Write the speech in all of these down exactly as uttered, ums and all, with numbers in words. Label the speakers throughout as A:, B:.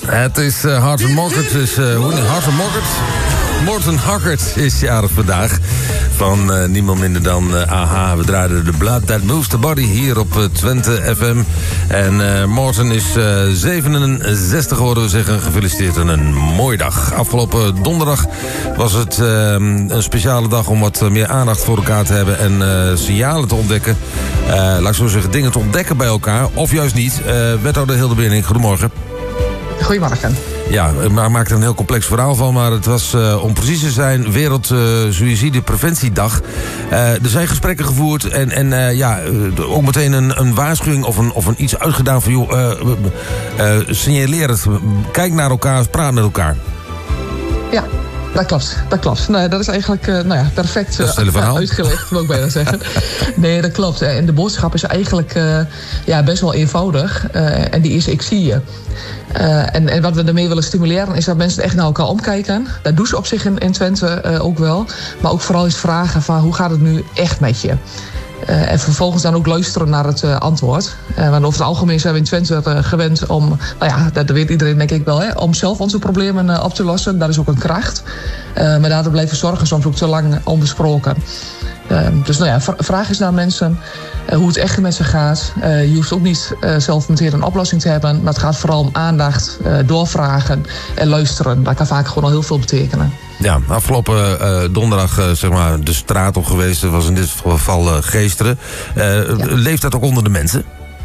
A: Het is uh, Harten Mockert. Dus, uh, hoe Harten Mockert? Morten Haggert is jarig vandaag. Van uh, niemand minder dan uh, A H. We draaiden de Blood That Moves the Body hier op uh, Twente F M. En uh, Morten is uh, zevenenzestig geworden. We zeggen gefeliciteerd en een mooie dag. Afgelopen donderdag was het uh, een speciale dag om wat meer aandacht voor elkaar te hebben en uh, signalen te ontdekken. Uh, laat ik zo zeggen, dingen te ontdekken bij elkaar. Of juist niet. Uh, wethouder Hilde Bering, goedemorgen.
B: Goedemorgen.
A: Ja, maar maakt er een heel complex verhaal van, maar het was, uh, om precies te zijn, Wereld uh, Suïcide Preventiedag. Uh, er zijn gesprekken gevoerd en, en uh, ja, uh, ook meteen een, een waarschuwing of een, of een iets uitgedaan van, joh, uh, uh, uh, signaleer het, kijk naar elkaar, praat met elkaar.
B: Ja. Dat klopt, dat klopt. Nou, dat is eigenlijk uh, nou ja, perfect uh, uitgelegd, wil ik bijna zeggen. Nee, dat klopt. En de boodschap is eigenlijk uh, ja, best wel eenvoudig. Uh, en die is, ik zie je. Uh, en, en wat we daarmee willen stimuleren is dat mensen echt naar elkaar omkijken. Dat doen ze op zich in, in Twente uh, ook wel. Maar ook vooral eens vragen van hoe gaat het nu echt met je? Uh, en vervolgens dan ook luisteren naar het uh, antwoord. Uh, want over het algemeen zijn we in Twente uh, gewend om, nou ja, dat weet iedereen denk ik wel, hè, om zelf onze problemen uh, op te lossen. Dat is ook een kracht. Uh, maar daardoor blijven zorgen soms ook te lang onbesproken. Uh, dus nou ja, v- vraag eens naar mensen uh, hoe het echt met ze gaat. Uh, je hoeft ook niet uh, zelf meteen een oplossing te hebben. Maar het gaat vooral om aandacht, uh, doorvragen en luisteren. Dat kan vaak gewoon al heel veel betekenen.
A: Ja, afgelopen uh, donderdag uh, zeg maar de straat op geweest. Dat was in dit geval uh, Geesteren. Uh, ja. Leeft dat ook onder de mensen?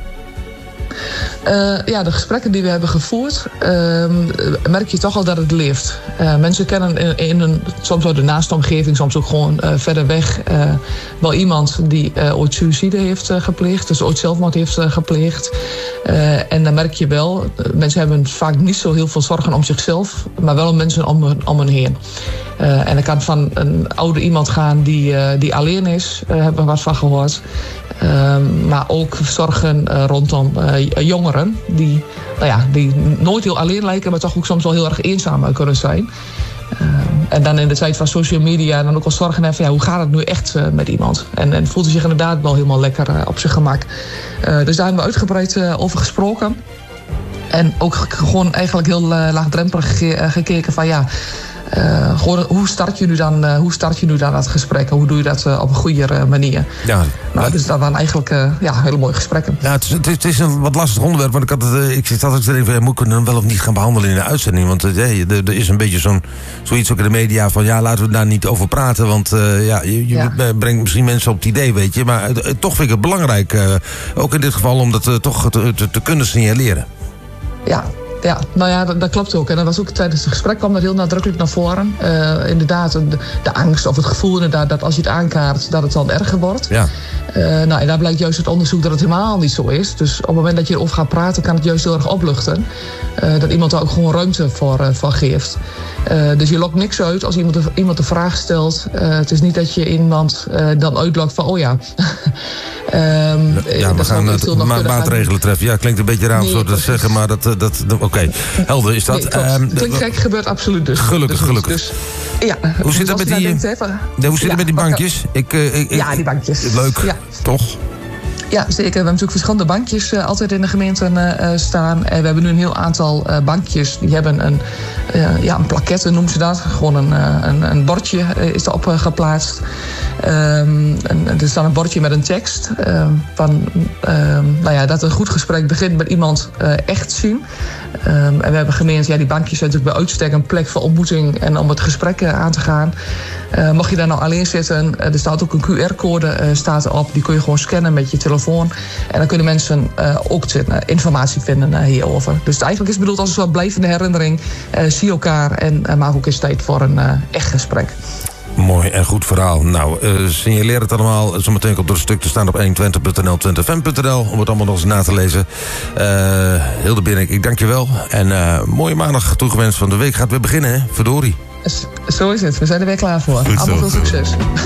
B: Uh, ja, de gesprekken die we hebben gevoerd, uh, merk je toch al dat het leeft. Uh, mensen kennen in, in een, soms uit de naaste omgeving, soms ook gewoon uh, verder weg, uh, wel iemand die uh, ooit suïcide heeft uh, gepleegd, dus ooit zelfmoord heeft uh, gepleegd. Uh, en dan merk je wel, uh, mensen hebben vaak niet zo heel veel zorgen om zichzelf, maar wel om mensen om, om hen heen. Uh, en dat kan van een oude iemand gaan die, uh, die alleen is, uh, hebben we wat van gehoord. Uh, maar ook zorgen uh, rondom uh, jongeren die, nou ja, die nooit heel alleen lijken, maar toch ook soms wel heel erg eenzaam kunnen zijn. Uh, en dan in de tijd van social media dan ook wel zorgen hebben van ja, hoe gaat het nu echt uh, met iemand? En, en voelt hij zich inderdaad wel helemaal lekker uh, op zijn gemak. Uh, dus daar hebben we uitgebreid uh, over gesproken. En ook gewoon eigenlijk heel uh, laagdrempelig ge- uh, gekeken van ja, Uh, gewoon, hoe start je nu dan, uh, hoe start je nu dan dat gesprek? Hoe doe je dat uh, op een goede uh, manier? Ja, nou, dus dat waren eigenlijk uh, ja, hele mooie gesprekken.
A: Ja, het is, het is, het is een wat lastig onderwerp, want ik had het, uh, ik zit altijd te denken van, moet ik het dan wel of niet gaan behandelen in de uitzending? Want uh, hey, er, er is een beetje zo'n zoiets ook in de media van, ja, laten we daar niet over praten, want uh, ja, je, je ja. brengt misschien mensen op het idee, weet je, maar uh, toch vind ik het belangrijk, uh, ook in dit geval, om dat uh, toch te, te, te kunnen signaleren.
B: Ja. Ja, nou ja, dat, dat klopt ook. En dat was ook tijdens het gesprek kwam dat heel nadrukkelijk naar voren. Uh, inderdaad, de, de angst of het gevoel inderdaad dat als je het aankaart, dat het dan erger wordt. Ja. Uh, nou, en daar blijkt juist het onderzoek dat het helemaal niet zo is. Dus op het moment dat je erover gaat praten, kan het juist heel erg opluchten. Uh, dat iemand daar ook gewoon ruimte voor, uh, voor geeft. Uh, dus je lokt niks uit als iemand de, iemand de vraag stelt. Uh, het is niet dat je iemand uh, dan uitlokt van, oh ja. um,
A: ja, we gaan het ma- maatregelen treffen. Ja, klinkt een beetje raar om nee, zo te zeggen, maar dat... dat, dat Oké, okay. Helder is dat.
B: Nee, um, klinkt gek, gebeurt absoluut dus.
A: Gelukkig,
B: dus,
A: gelukkig.
B: Dus, ja,
A: hoe zit dat met die,
B: denkt,
A: nee, hoe zit
B: ja,
A: het met die bankjes? Ik, uh, ik,
B: ja, die bankjes.
A: Leuk, ja. Toch?
B: Ja, zeker. We hebben natuurlijk verschillende bankjes uh, altijd in de gemeente uh, staan. En we hebben nu een heel aantal uh, bankjes. Die hebben een, uh, ja, een plaquette, noemen ze dat. Gewoon een, uh, een, een bordje uh, is erop uh, geplaatst. Um, en, er staat een bordje met een tekst. Uh, van, um, nou ja, dat een goed gesprek begint met iemand uh, echt zien. Um, en we hebben gemeend, ja, die bankjes zijn natuurlijk bij uitstek een plek voor ontmoeting en om het gesprek uh, aan te gaan. Uh, mocht je daar nou alleen zitten, uh, er staat ook een Q R-code uh, staat erop. Die kun je gewoon scannen met je telefoon. En dan kunnen mensen uh, ook uh, informatie vinden uh, hierover. Dus eigenlijk is het bedoeld als een soort blijvende herinnering. Uh, zie elkaar en uh, maak ook eens tijd voor een uh, echt gesprek.
A: Mooi en goed verhaal. Nou, uh, signaleer het allemaal. Zometeen op door een stuk te staan op honderdtwintig punt n l, twente f m punt n l om het allemaal nog eens na te lezen. Uh, Hilde Bering, ik dank je wel. En uh, mooie maandag toegewenst van de week gaat weer beginnen, hè? Verdorie.
B: Zo is het. We zijn er weer klaar voor. Allemaal veel succes.